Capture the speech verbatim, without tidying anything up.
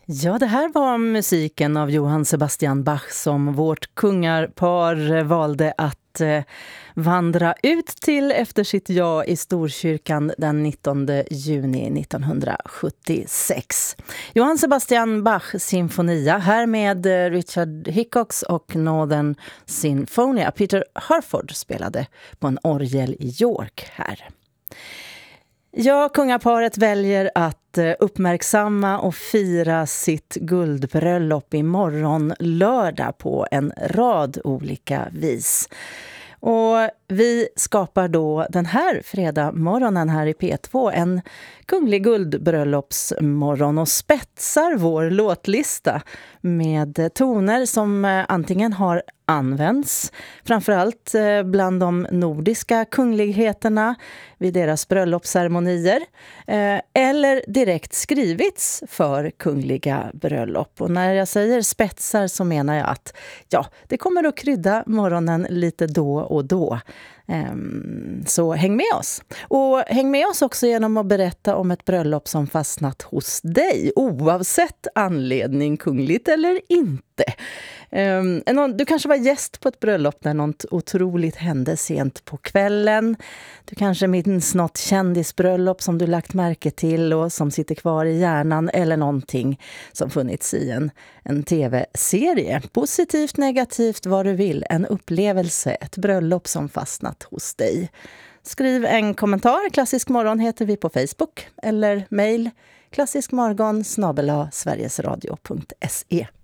Ja, det här var musiken av Johann Sebastian Bach som vårt kungarpar valde att eh, vandra ut till efter sitt ja i Storkyrkan den nittonde juni nittonhundrasjuttiosex. Johann Sebastian Bach symfonia här med Richard Hickox och Northern Sinfonia. Peter Hurford spelade på en orgel i York här. Ja, kungaparet väljer att uppmärksamma och fira sitt guldbröllop imorgon lördag på en rad olika vis. Och vi skapar då den här fredag morgonen här i P två en kunglig guldbröllopsmorgon och spetsar vår låtlista med toner som antingen har används framförallt bland de nordiska kungligheterna vid deras bröllopsceremonier eller direkt skrivits för kungliga bröllop. Och när jag säger spetsar så menar jag att ja, det kommer att krydda morgonen lite då och då. Så häng med oss. Och häng med oss också genom att berätta om ett bröllop som fastnat hos dig, oavsett anledning, kungligt eller inte. Du kanske var gäst på ett bröllop där något otroligt hände sent på kvällen. Du kanske minns något kändisbröllop som du lagt märke till och som sitter kvar i hjärnan, eller någonting som funnits i en, en tv-serie. Positivt, negativt, vad du vill. En upplevelse, ett bröllop som fastnat hos dig. Skriv en kommentar. Klassisk morgon heter vi på Facebook eller mejl klassiskmorgon snabel-a sverigesradio punkt se.